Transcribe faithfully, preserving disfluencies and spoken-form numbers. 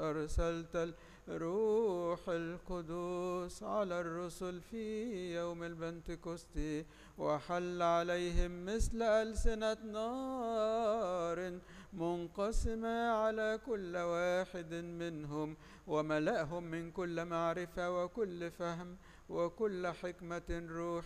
أرسلت الروح القدس على الرسل في يوم البنتكوستي وحل عليهم مثل ألسنة نار منقسمة على كل واحد منهم وملأهم من كل معرفة وكل فهم وكل حكمة روح